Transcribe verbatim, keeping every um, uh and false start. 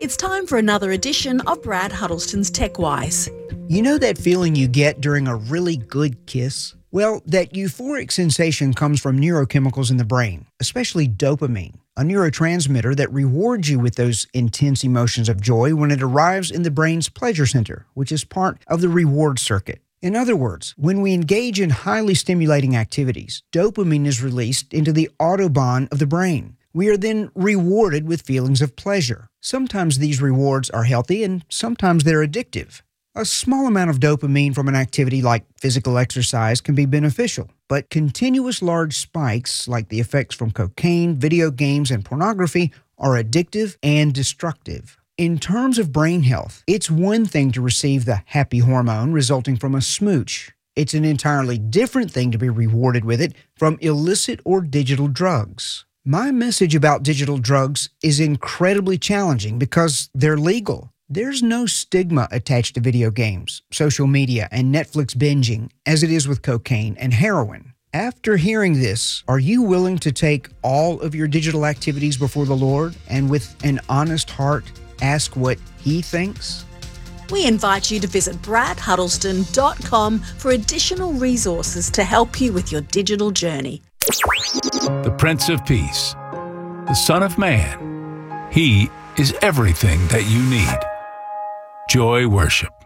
It's time for another edition of Brad Huddleston's TechWise. You know that feeling you get during a really good kiss? Well, that euphoric sensation comes from neurochemicals in the brain, especially dopamine, a neurotransmitter that rewards you with those intense emotions of joy when it arrives in the brain's pleasure center, which is part of the reward circuit. In other words, when we engage in highly stimulating activities, dopamine is released into the autobahn of the brain. We are then rewarded with feelings of pleasure. Sometimes these rewards are healthy and sometimes they're addictive. A small amount of dopamine from an activity like physical exercise can be beneficial, but continuous large spikes like the effects from cocaine, video games, and pornography are addictive and destructive. In terms of brain health, it's one thing to receive the happy hormone resulting from a smooch. It's an entirely different thing to be rewarded with it from illicit or digital drugs. My message about digital drugs is incredibly challenging because they're legal. There's no stigma attached to video games, social media, and Netflix binging as it is with cocaine and heroin. After hearing this, are you willing to take all of your digital activities before the Lord and with an honest heart ask what He thinks? We invite you to visit brad huddleston dot com for additional resources to help you with your digital journey. The Prince of Peace, the Son of Man. He is everything that you need. Joy Worship.